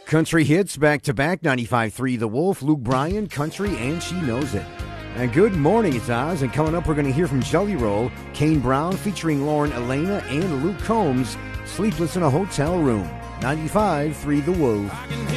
Country hits back-to-back, 95.3 The Wolf, Luke Bryan, Country, and She Knows It. And good morning, it's Oz, and coming up we're going to hear from Jelly Roll, Kane Brown featuring Lauren Elena and Luke Combs, Sleepless in a Hotel Room. 95.3 The Wolf.